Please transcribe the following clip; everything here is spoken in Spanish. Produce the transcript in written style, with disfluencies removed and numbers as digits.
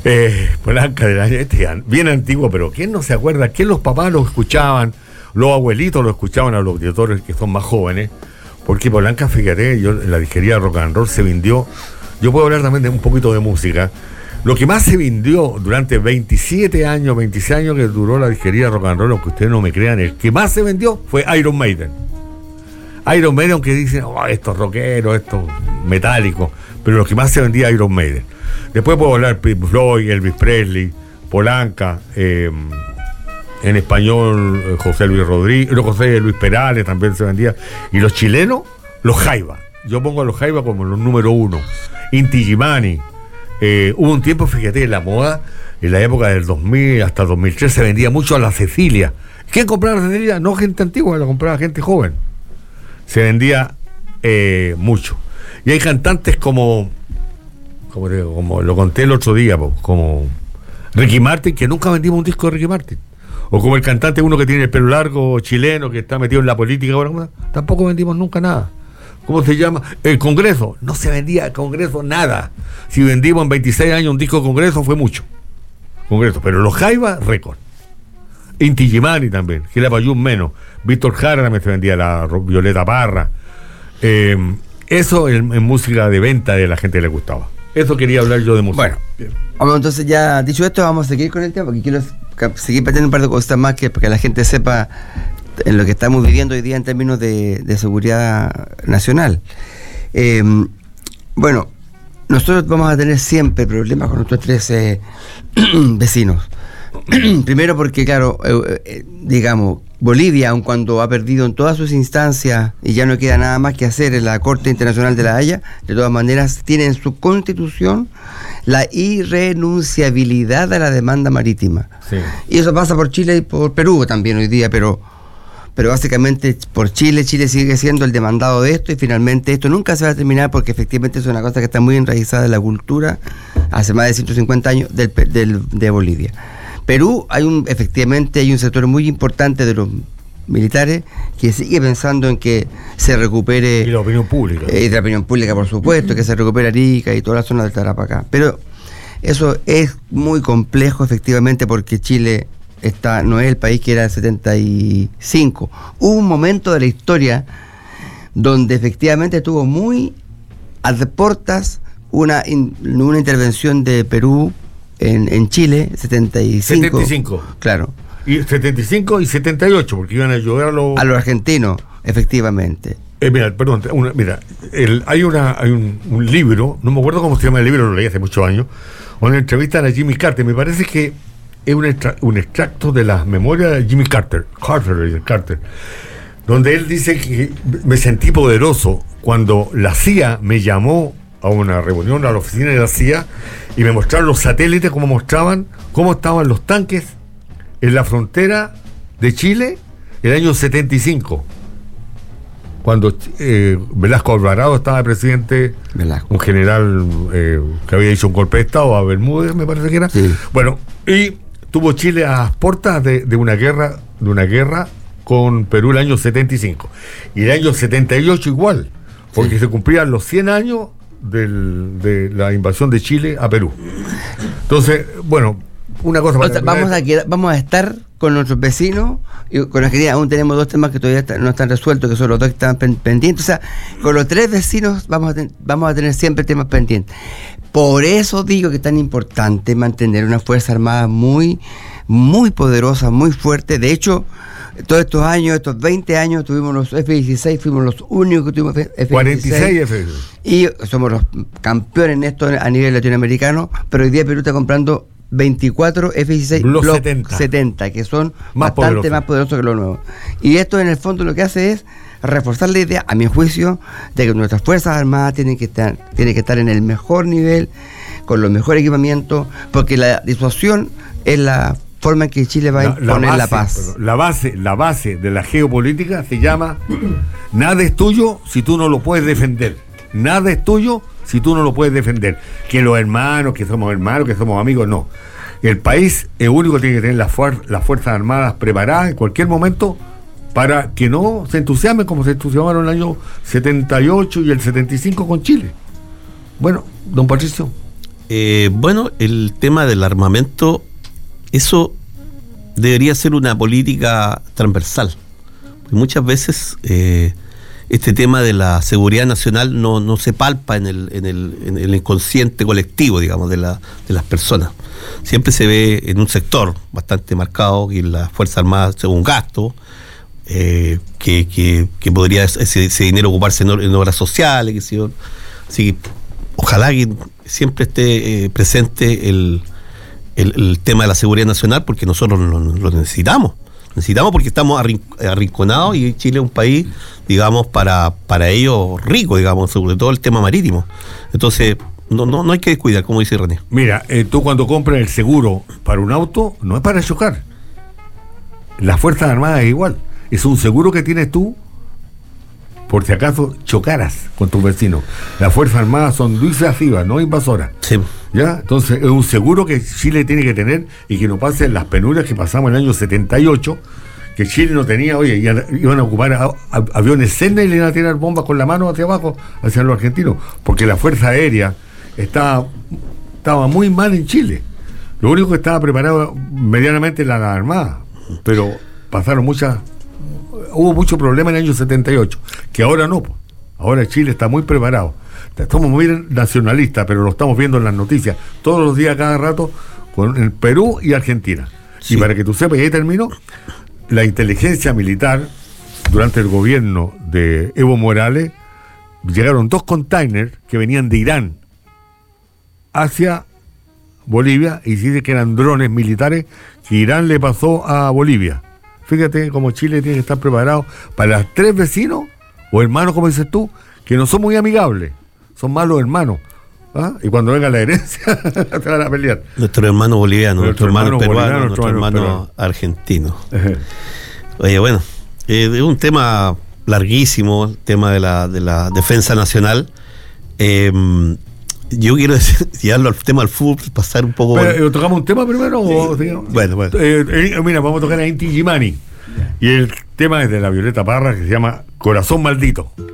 Polanca del año bien antiguo, pero ¿quién no se acuerda? ¿Quién los papás lo escuchaban? Los abuelitos lo escuchaban a los auditores que son más jóvenes. Porque Polanca, fíjate, yo en la disquería Rock and Roll se vendió. Yo puedo hablar también de un poquito de música. Lo que más se vendió durante 26 años que duró la disquería Rock and Roll, aunque ustedes no me crean, el que más se vendió fue Iron Maiden. Iron Maiden, que dicen, estos rockeros, estos metálicos, pero lo que más se vendía Iron Maiden. Después puedo hablar Pink Floyd, Elvis Presley, Polanca, en español José Luis Perales también se vendía. Y los chilenos, los Jaiba. Yo pongo a los Jaiba como los número 1. Inti Gimani. Hubo un tiempo, fíjate, en la moda, en la época del 2000 hasta 2003 se vendía mucho a la Cecilia. ¿Quién compraba la Cecilia? No gente antigua, la compraba gente joven. Se vendía mucho. Y hay cantantes como lo conté el otro día, como Ricky Martin, que nunca vendimos un disco de Ricky Martin. O como el cantante uno que tiene el pelo largo, chileno, que está metido en la política ahora, tampoco vendimos nunca nada. ¿Cómo se llama? El Congreso. No se vendía el Congreso nada. Si vendimos en 26 años un disco de Congreso fue mucho. Congreso. Pero los Jaiba, récord. Inti Gimani también, Gila Payún menos. Víctor Jara también se vendía, la Violeta Parra. Eso en música de venta de la gente le gustaba. Eso quería hablar yo de música. Bueno, entonces ya dicho esto, vamos a seguir con el tema, porque quiero seguir planteando un par de cosas más para que la gente sepa en lo que estamos viviendo hoy día en términos de seguridad nacional. Bueno, nosotros vamos a tener siempre problemas con nuestros 13 vecinos. Primero porque, claro, digamos, Bolivia, aun cuando ha perdido en todas sus instancias y ya no queda nada más que hacer en la Corte Internacional de la Haya, de todas maneras tiene en su constitución la irrenunciabilidad a la demanda marítima. Sí. Y eso pasa por Chile y por Perú también hoy día, pero básicamente por Chile sigue siendo el demandado de esto, y finalmente esto nunca se va a terminar, porque efectivamente es una cosa que está muy enraizada en la cultura hace más de 150 años de Bolivia. Perú, efectivamente hay un sector muy importante de los militares que sigue pensando en que se recupere... Y la opinión pública. Y la opinión pública, por supuesto, que se recupere Arica y toda la zona del Tarapacá. Pero eso es muy complejo, efectivamente, porque Chile no es el país que era en 75. Hubo un momento de la historia donde efectivamente estuvo muy a portas una intervención de Perú en Chile, 75. Claro. Y 75 y 78, porque iban a ayudar a los argentinos, efectivamente. Hay un libro, no me acuerdo cómo se llama el libro, lo leí hace muchos años, una entrevista a Jimmy Carter. Me parece que es un extracto de las memorias de Jimmy Carter, donde él dice que me sentí poderoso cuando la CIA me llamó a una reunión a la oficina de la CIA y me mostraron los satélites, cómo estaban los tanques en la frontera de Chile el año 75, cuando Velasco Alvarado estaba presidente, un general que había hecho un golpe de Estado a Bermúdez, me parece que era. Sí. Bueno, y tuvo Chile a las puertas de una guerra con Perú el año 75, y el año 78 igual, porque se cumplían los 100 años de la invasión de Chile a Perú. Entonces, bueno, una cosa vamos a estar con nuestros vecinos, y con Argentina aún tenemos 2 temas que todavía no están resueltos, que son los 2 que están pendientes. O sea, con los 3 vecinos vamos a tener siempre temas pendientes. Por eso digo que es tan importante mantener una Fuerza Armada muy, muy poderosa, muy fuerte. De hecho, todos estos años, estos 20 años, tuvimos los F-16, fuimos los únicos que tuvimos F-16. 46 F-16. Y somos los campeones en esto a nivel latinoamericano, pero hoy día Perú está comprando 24 F-16 Block 70, que son bastante más poderosos que los nuevos. Y esto en el fondo lo que hace es reforzar la idea, a mi juicio, de que nuestras Fuerzas Armadas tienen que estar en el mejor nivel, con los mejores equipamientos, porque la disuasión es la forma en que Chile va a imponer la paz. La base de la geopolítica se llama: nada es tuyo si tú no lo puedes defender. Nada es tuyo si tú no lo puedes defender. Que los hermanos, que somos amigos, no. El país es único, tiene que tener las Fuerzas Armadas preparadas en cualquier momento para que no se entusiasmen como se entusiasmaron el año 78 y el 75 con Chile. Bueno, don Patricio. Bueno, el tema del armamento, eso debería ser una política transversal. Muchas veces este tema de la seguridad nacional no se palpa en el inconsciente colectivo, digamos, de las personas. Siempre se ve en un sector bastante marcado, y las Fuerzas Armadas es un gasto, que podría ese dinero ocuparse en obras sociales, así que ojalá que siempre esté presente el tema de la seguridad nacional, porque nosotros lo necesitamos porque estamos arrinconados, y Chile es un país, digamos, para ellos rico, digamos, sobre todo el tema marítimo. Entonces no hay que descuidar, como dice René. Mira, tú cuando compras el seguro para un auto, no es para chocar. Las Fuerzas Armadas es igual. Es un seguro que tienes tú por si acaso chocaras con tus vecinos. Las Fuerzas Armadas son disuasivas, no invasoras. Sí. ¿Ya? Entonces es un seguro que Chile tiene que tener, y que no pasen las penurias que pasamos en el año 78, que Chile no tenía. Oye, iban a ocupar aviones Cessna y le iban a tirar bombas con la mano hacia abajo, hacia los argentinos, porque la Fuerza Aérea estaba muy mal en Chile. Lo único que estaba preparado medianamente era la Armada, pero hubo mucho problema en el año 78, que ahora no. Ahora Chile está muy preparado. Estamos muy nacionalistas, pero lo estamos viendo en las noticias todos los días, cada rato, con el Perú y Argentina. Sí. Y para que tú sepas, y ahí termino, la inteligencia militar, durante el gobierno de Evo Morales, llegaron 2 containers que venían de Irán hacia Bolivia, y se dice que eran drones militares que Irán le pasó a Bolivia. Fíjate cómo Chile tiene que estar preparado para los 3 vecinos o hermanos, como dices tú, que no son muy amigables, son malos hermanos. ¿Ah? Y cuando venga la herencia te van a pelear. Nuestro hermano boliviano, nuestro hermano peruano, nuestro hermano argentino. Oye, bueno, es un tema larguísimo, el tema de la defensa nacional. Yo quiero llevarlo al tema del fútbol, pasar un poco. Pero, ¿tocamos un tema primero? Sí. Bueno. Mira, vamos a tocar a Inti Gimani. Y el tema es de la Violeta Parra, que se llama Corazón Maldito.